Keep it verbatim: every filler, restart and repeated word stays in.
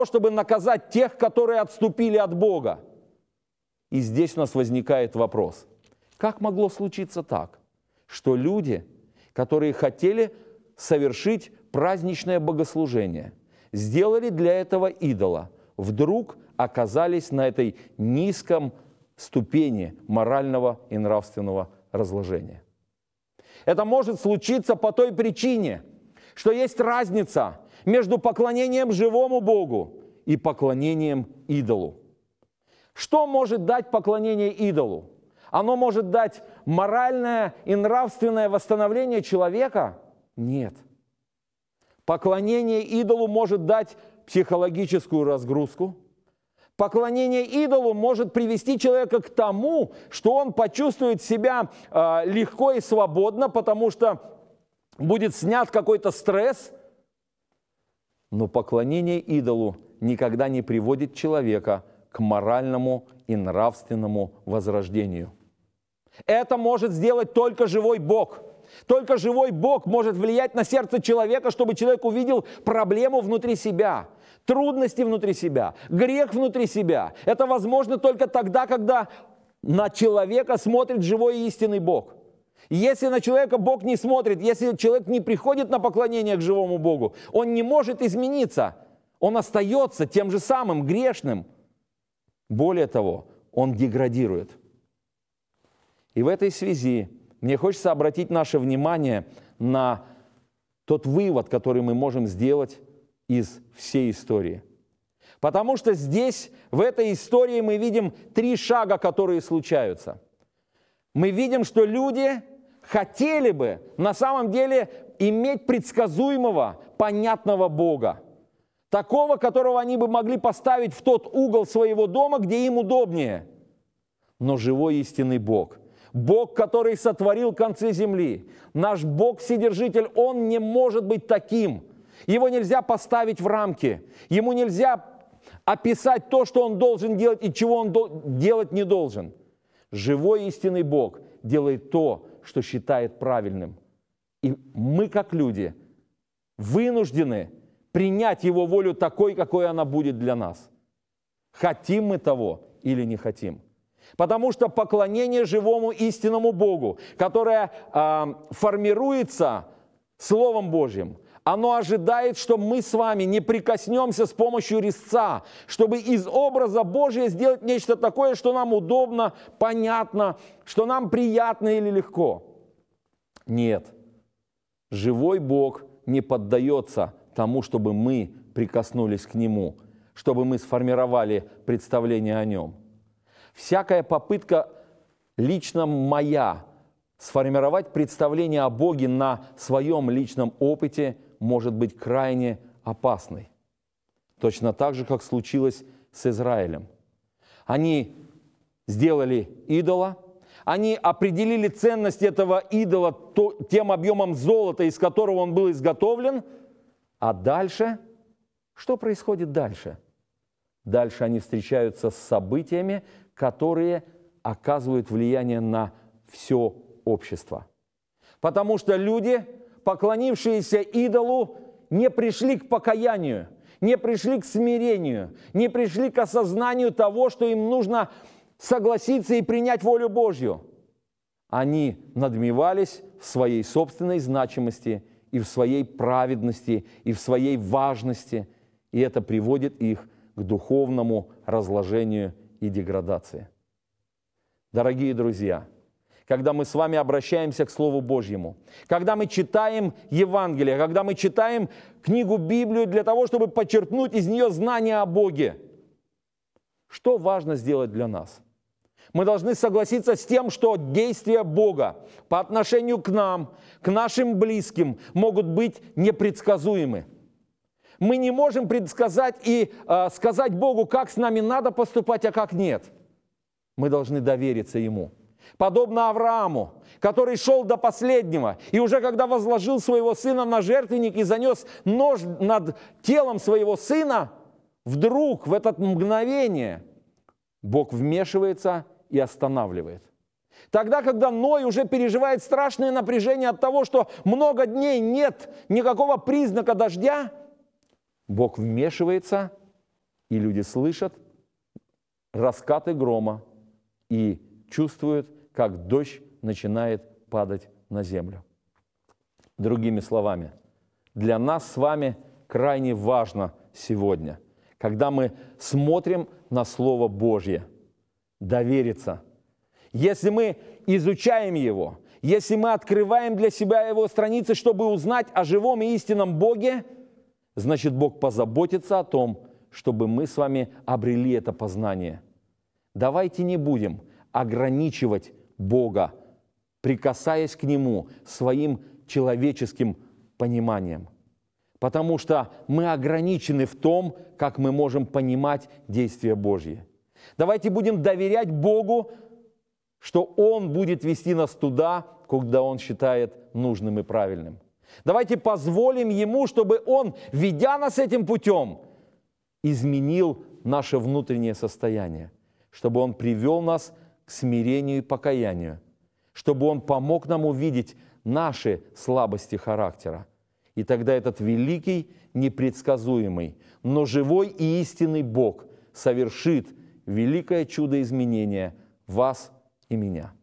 чтобы наказать тех, которые отступили от Бога. И здесь у нас возникает вопрос. Как могло случиться так, что люди, которые хотели совершить праздничное богослужение, сделали для этого идола, вдруг оказались на этой низком ступени морального и нравственного разложения? Это может случиться по той причине, что есть разница между поклонением живому Богу и поклонением идолу. Что может дать поклонение идолу? Оно может дать моральное и нравственное восстановление человека? Нет. Поклонение идолу может дать психологическую разгрузку. Поклонение идолу может привести человека к тому, что он почувствует себя э, легко и свободно, потому что будет снят какой-то стресс. Но поклонение идолу никогда не приводит человека к моральному и нравственному возрождению. Это может сделать только живой Бог. Только живой Бог может влиять на сердце человека, чтобы человек увидел проблему внутри себя, трудности внутри себя, грех внутри себя. Это возможно только тогда, когда на человека смотрит живой и истинный Бог. Если на человека Бог не смотрит, если человек не приходит на поклонение к живому Богу, он не может измениться. Он остается тем же самым грешным. Более того, он деградирует. И в этой связи мне хочется обратить наше внимание на тот вывод, который мы можем сделать из всей истории. Потому что здесь, в этой истории, мы видим три шага, которые случаются. Мы видим, что люди хотели бы на самом деле иметь предсказуемого, понятного Бога. Такого, которого они бы могли поставить в тот угол своего дома, где им удобнее. Но живой истинный Бог, Бог, который сотворил концы земли, наш Бог-Вседержитель, Он не может быть таким. Его нельзя поставить в рамки. Ему нельзя описать то, что Он должен делать и чего Он делать не должен. Живой истинный Бог делает то, что считает правильным. И мы, как люди, вынуждены принять Его волю такой, какой она будет для нас. Хотим мы того или не хотим. Потому что поклонение живому истинному Богу, которое э, формируется Словом Божьим, оно ожидает, что мы с вами не прикоснемся с помощью резца, чтобы из образа Божия сделать нечто такое, что нам удобно, понятно, что нам приятно или легко. Нет. Живой Бог не поддается тому, чтобы мы прикоснулись к Нему, чтобы мы сформировали представление о Нем. Всякая попытка лично моя сформировать представление о Боге на своем личном опыте может быть крайне опасной. Точно так же, как случилось с Израилем. Они сделали идола, они определили ценность этого идола тем объемом золота, из которого он был изготовлен, а дальше, что происходит дальше? Дальше они встречаются с событиями, которые оказывают влияние на все общество. Потому что люди, поклонившиеся идолу, не пришли к покаянию, не пришли к смирению, не пришли к осознанию того, что им нужно согласиться и принять волю Божью. Они надмевались в своей собственной значимости и в своей праведности, и в своей важности, и это приводит их к духовному разложению и деградации. Дорогие друзья, когда мы с вами обращаемся к Слову Божьему, когда мы читаем Евангелие, когда мы читаем книгу Библию для того, чтобы почерпнуть из нее знания о Боге, что важно сделать для нас? Мы должны согласиться с тем, что действия Бога по отношению к нам, к нашим близким, могут быть непредсказуемы. Мы не можем предсказать и э, сказать Богу, как с нами надо поступать, а как нет. Мы должны довериться Ему. Подобно Аврааму, который шел до последнего, и уже когда возложил своего сына на жертвенник и занес нож над телом своего сына, вдруг в это мгновение Бог вмешивается и останавливает. Тогда, когда Ной уже переживает страшное напряжение от того, что много дней нет никакого признака дождя, Бог вмешивается И люди слышат раскаты грома и чувствуют, как дождь начинает падать на землю. Другими словами, для нас с вами крайне важно сегодня, когда мы смотрим на Слово Божье, довериться. Если мы изучаем его, если мы открываем для себя его страницы, чтобы узнать о живом и истинном Боге, значит, Бог позаботится о том, чтобы мы с вами обрели это познание. Давайте не будем ограничивать Бога, прикасаясь к Нему своим человеческим пониманием. Потому что мы ограничены в том, как мы можем понимать действия Божьи. Давайте будем доверять Богу, что Он будет вести нас туда, куда Он считает нужным и правильным. Давайте позволим Ему, чтобы Он, ведя нас этим путем, изменил наше внутреннее состояние, чтобы Он привел нас к смирению и покаянию, чтобы Он помог нам увидеть наши слабости характера. И тогда этот великий, непредсказуемый, но живой и истинный Бог совершит великое чудо изменения вас и меня.